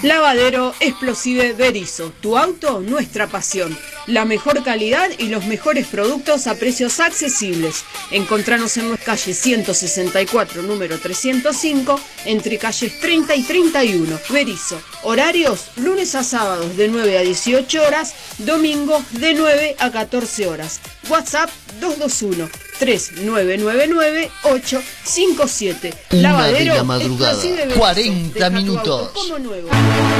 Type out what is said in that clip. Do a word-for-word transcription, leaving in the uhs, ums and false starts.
Lavadero Explosive Berisso, tu auto, nuestra pasión. La mejor calidad y los mejores productos a precios accesibles. Encontranos en la calle ciento sesenta y cuatro, número trescientos cinco, entre calles treinta y treinta y uno. Berisso. Horarios, lunes a sábados de nueve a dieciocho horas, domingos de nueve a catorce horas. WhatsApp dos dos uno, tres nueve nueve nueve, ocho cinco siete. Una Lavadero de la madrugada, Explosive Berisso. cuarenta Deja tu minutos. auto como nuevo.